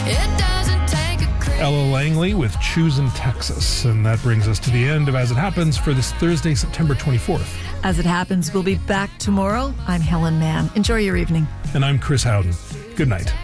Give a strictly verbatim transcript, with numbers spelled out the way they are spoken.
It doesn't take a crazy... Ella Langley with Choosin' Texas. And that brings us to the end of As It Happens for this Thursday, September twenty-fourth. As It Happens, we'll be back tomorrow. I'm Helen Mann. Enjoy your evening. And I'm Chris Howden. Good night.